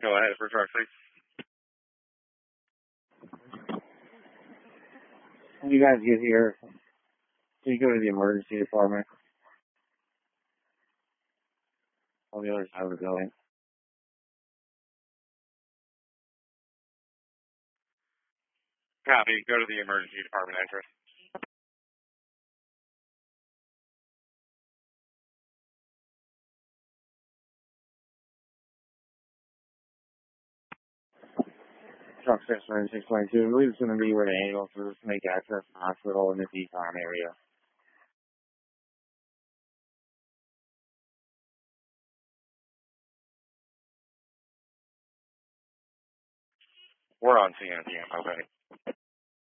Go ahead for truck 6. When you guys get here, can you go to the emergency department on the other side of the building? Copy. Go to the emergency department entrance. Truck 62622. I believe it's going to be where the ambulances make access to the hospital in the decon area. We're on CNTM. Okay.